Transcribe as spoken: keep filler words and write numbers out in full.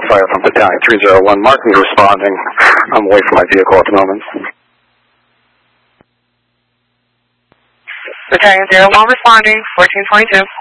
fire from Battalion three oh one. Marking responding. I'm away from my vehicle at the moment. Battalion zero one responding, fourteen twenty-two.